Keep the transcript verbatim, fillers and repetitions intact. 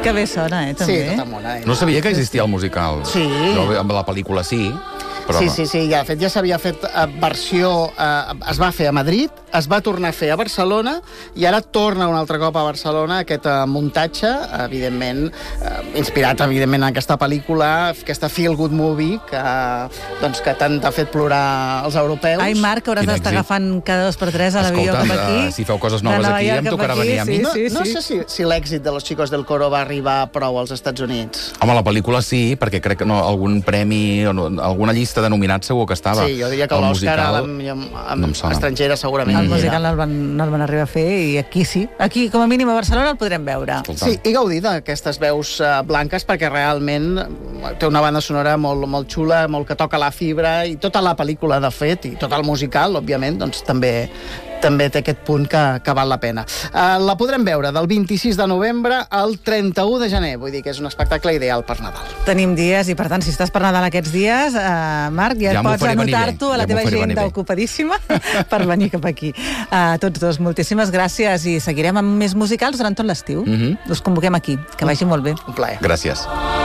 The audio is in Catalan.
Que bé sona, eh, també. Sí, tota mona. Eh? No sabia que existia el musical. Sí. Jo, amb la pel·lícula sí. Però Sí, no. sí, sí, ja, de fet ja s'havia fet eh, versió, eh, es va fer a Madrid, es va tornar a fer a Barcelona i ara torna un altre cop a Barcelona aquest eh, muntatge, evidentment, eh, inspirat, evidentment, en aquesta pel·lícula, aquesta feel-good movie que, doncs, que tant t'ha fet plorar els europeus. Ai, Marc, hauràs Quin d'estar èxit. agafant cada dos per tres a l'avió Escolta'm, cap aquí. eh, si feu coses De noves Nova aquí, York em cap tocarà aquí, venir a mi. sí, No, sí, no sí. sé si, si l'èxit de Los Chicos del Coro va arribar a prou als Estats Units. Home, la pel·lícula sí, perquè crec que no, algun premi, o no, alguna llista de nominats segur que estava. Sí, jo diria que El l'Òscar musical, amb, amb, amb no em sona. estrangera segurament. El hi era. musical no el, van, no el van arribar a fer i aquí sí. Aquí, com a mínim, a Barcelona el podrem veure. Escolta'm. Sí, i gaudir d'aquestes veus uh, blanques perquè realment té una banda sonora molt, molt xula, molt que toca la fibra i tota la pel·lícula, de fet, i tot el musical, òbviament, doncs també també té aquest punt que, que val la pena. Uh, la podrem veure del vint-i-sis de novembre al trenta-u de gener, vull dir que és un espectacle ideal per Nadal. Tenim dies i, per tant, si estàs per Nadal aquests dies, eh, Marc, ja, Ja m'ho pots faré venir anotar-t'ho bé, a la ja teva m'ho faré venir agenda bé. ocupadíssima per venir cap aquí. A tots dos, moltíssimes gràcies i seguirem amb més musicals durant tot l'estiu. Mhm. Us convoquem aquí. Que vagi molt bé. Un plaer. Gràcies.